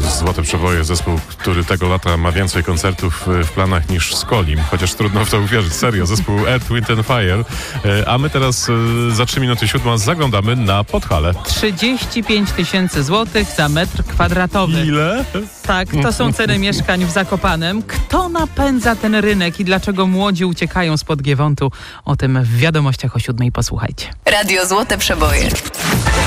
Złote Przeboje, zespół, który tego lata ma więcej koncertów w planach niż Skolim, chociaż trudno w to uwierzyć, serio, zespół Earth, Wind and Fire. A my teraz za 3:07 zaglądamy na Podhale. 35 000 złotych za metr kwadratowy. Ile? Tak, to są ceny mieszkań w Zakopanem. Kto napędza ten rynek i dlaczego młodzi uciekają spod Giewontu? O tym w wiadomościach o 7:00 posłuchajcie. Radio Złote Przeboje.